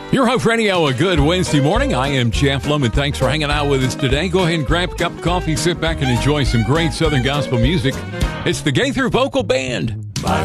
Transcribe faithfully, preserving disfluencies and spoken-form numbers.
Your Hope Radio, a good Wednesday morning. I am Jeff Lum, and thanks for hanging out with us today. Go ahead and grab a cup of coffee, sit back, and enjoy some great Southern gospel music. It's the Gaither Vocal Band.